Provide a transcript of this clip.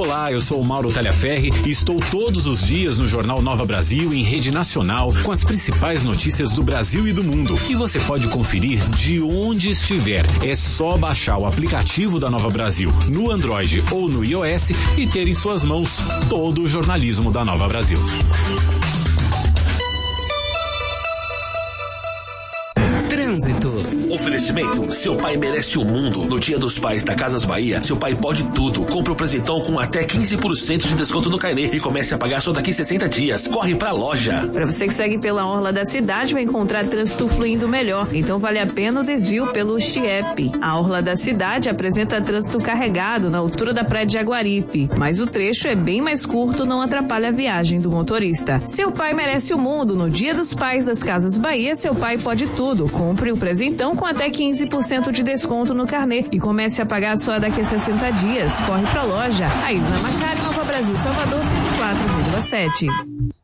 Olá, eu sou o Mauro Talhaferri e estou todos os dias no Jornal Nova Brasil em rede nacional com as principais notícias do Brasil e do mundo. E você pode conferir de onde estiver. É só baixar o aplicativo da Nova Brasil no Android ou no iOS e ter em suas mãos todo o jornalismo da Nova Brasil. Trânsito. Oferecimento, seu pai merece o mundo. No Dia dos Pais da Casas Bahia, seu pai pode tudo. Compre o presentão com até 15% de desconto no carnê e comece a pagar só daqui 60 dias. Corre pra loja. Para você que segue pela orla da cidade, vai encontrar trânsito fluindo melhor. Então vale a pena o desvio pelo Chiep. A orla da cidade apresenta trânsito carregado na altura da praia de Jaguaripe, mas o trecho é bem mais curto, não atrapalha a viagem do motorista. Seu pai merece o mundo. No Dia dos Pais das Casas Bahia, seu pai pode tudo. Compre o presentão com até 15% de desconto no carnê e comece a pagar só daqui a 60 dias. Corre pra loja. Aí na Macari, Nova Brasil, Salvador, 104,7.